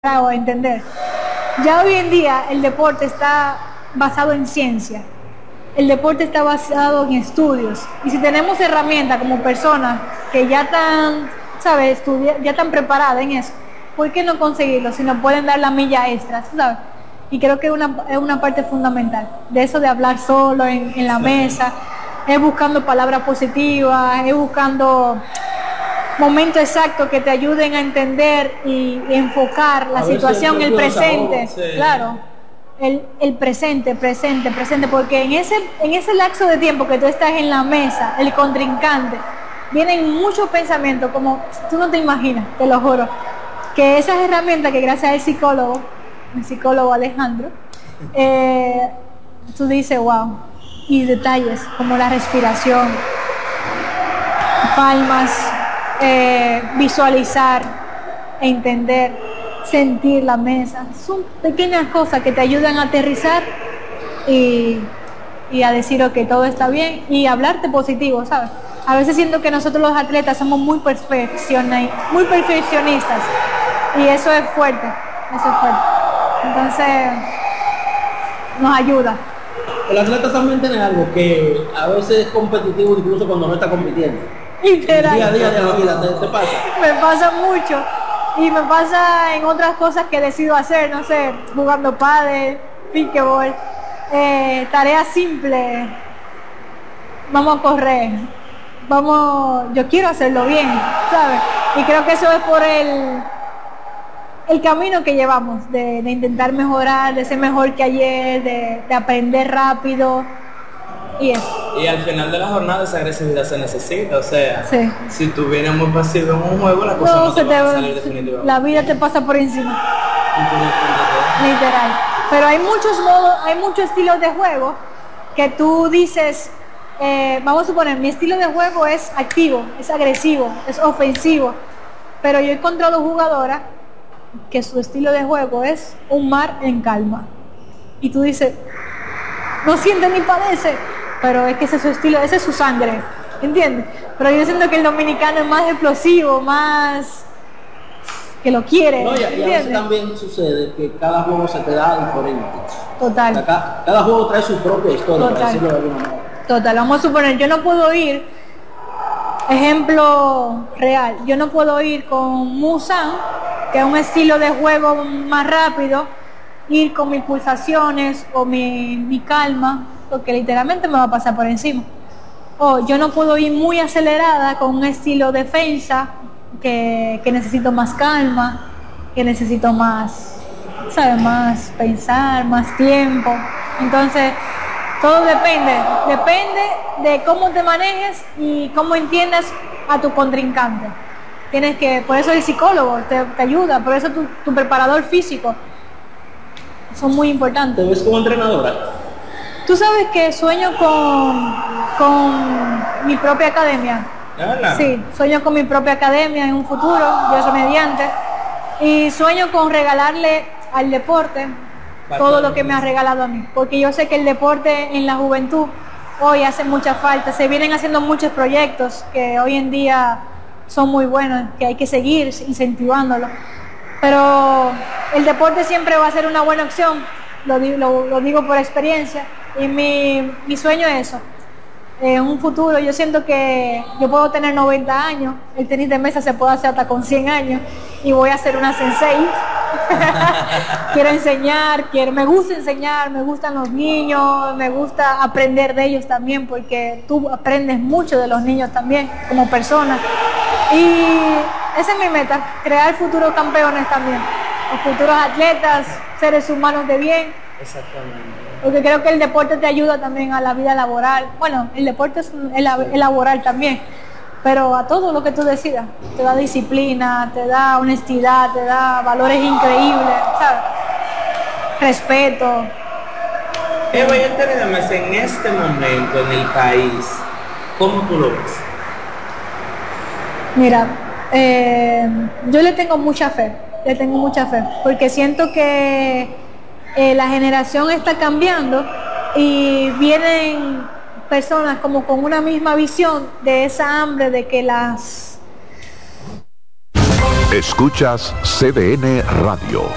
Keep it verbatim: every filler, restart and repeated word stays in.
o a entender. Ya hoy en día el deporte está basado en ciencia, el deporte está basado en estudios, y si tenemos herramientas como personas que ya están, ¿sabes?, estudia, ya están preparadas en eso, ¿por qué no conseguirlo si nos pueden dar la milla extra, ¿sabes? Y creo que es una, es una parte fundamental de eso de hablar solo en, en la mesa, es buscando palabras positivas, es buscando momentos exactos que te ayuden a entender y, y enfocar la situación, el presente, sabor, sí. Claro, el, el presente, presente, presente, porque en ese, en ese lapso de tiempo que tú estás en la mesa, el contrincante, vienen muchos pensamientos, como tú no te imaginas, te lo juro, que esas herramientas que gracias al psicólogo, el psicólogo Alejandro, eh, tú dices, wow, y detalles como la respiración, palmas, Eh, visualizar, entender, sentir la mesa, son pequeñas cosas que te ayudan a aterrizar y, y a decir ok, todo está bien y hablarte positivo, ¿sabes? A veces siento que nosotros los atletas somos muy perfeccionistas, muy perfeccionistas y eso es fuerte, eso es fuerte. Entonces nos ayuda. El atleta también tiene algo que a veces es competitivo incluso cuando no está compitiendo. Literal. Día a día de la vida, ¿te, te pasa? Me pasa mucho. Y me pasa en otras cosas que decido hacer, no sé, jugando pádel, pickleball, eh, tareas simples. Vamos a correr. Vamos, yo quiero hacerlo bien, ¿sabes? Y creo que eso es por el, el camino que llevamos, de, de intentar mejorar, de ser mejor que ayer, de, de aprender rápido. Y, eso. Y al final de la jornada esa agresividad se necesita, o sea, sí. Si tú vienes muy pasivo en un juego, la cosa no, no te va a salir definitivamente. La vida te pasa por encima. Literal. Pero hay muchos modos, hay muchos estilos de juego que tú dices, eh, vamos a suponer, mi estilo de juego es activo, es agresivo, es ofensivo, pero yo he encontrado jugadoras que su estilo de juego es un mar en calma. Y tú dices, no siente ni padece, pero es que ese es su estilo, ese es su sangre, ¿entiendes? Pero yo siento que el dominicano es más explosivo, más que lo quiere, no, y, y a veces también sucede que cada juego se te da diferente. Total. O sea, cada, cada juego trae su propia historia, Total. para decirlo de alguna manera. Total, vamos a suponer, yo no puedo ir, ejemplo real, yo no puedo ir con Musan, que es un estilo de juego más rápido, ir con mis pulsaciones o mi, mi calma, porque literalmente me va a pasar por encima. O yo no puedo ir muy acelerada con un estilo defensa que, que necesito más calma, que necesito más, ¿sabes? Más pensar, más tiempo. Entonces, todo depende, depende de cómo te manejes y cómo entiendas a tu contrincante. Tienes que, por eso el psicólogo te, te ayuda, por eso tu, tu preparador físico son muy importantes. ¿Te ves como entrenadora? Tú sabes que sueño con, con mi propia academia. ¿Hola? Sí, sueño con mi propia academia en un futuro, yo soy mediante, y sueño con regalarle al deporte todo lo que me ha regalado a mí, porque yo sé que el deporte en la juventud hoy hace mucha falta, se vienen haciendo muchos proyectos que hoy en día son muy buenos, que hay que seguir incentivándolo. Pero el deporte siempre va a ser una buena opción, lo, lo, lo digo por experiencia, y mi, mi sueño es eso. En un futuro yo siento que yo puedo tener noventa años, el tenis de mesa se puede hacer hasta con cien años, y voy a ser una sensei. Quiero enseñar, quiero, me gusta enseñar, me gustan los niños, me gusta aprender de ellos también, porque tú aprendes mucho de los niños también, como personas. Y esa es mi meta, crear futuros campeones también, los futuros atletas, seres humanos de bien. Exactamente. Porque creo que el deporte te ayuda también a la vida laboral. Bueno, el deporte es el, el laboral también, pero a todo lo que tú decidas. Te da disciplina, te da honestidad, te da valores increíbles, ¿sabes? Respeto. Eva, y entérame, en este momento en el país, ¿cómo tú lo ves? Mira, eh, yo le tengo mucha fe, le tengo mucha fe, porque siento que eh, la generación está cambiando y vienen personas como con una misma visión de esa hambre de que las... Escuchas C D N Radio.